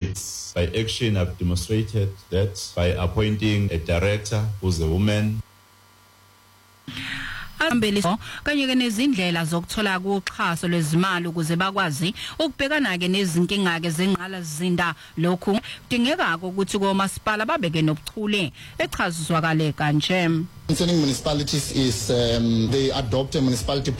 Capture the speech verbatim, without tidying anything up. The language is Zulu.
kids. By action, I've demonstrated that by appointing a director who's a woman. Ambeliso kanye ke nezindlela zokuthola kuxhaso lwezimali ukuze bakwazi ukubhekana ke nezinkinga ke zengqala zinda lokhu kudingeka ukuthi komasipala babeke nobuchule echaziswa kale kanje. Concerning municipalities is um, they adopt a municipality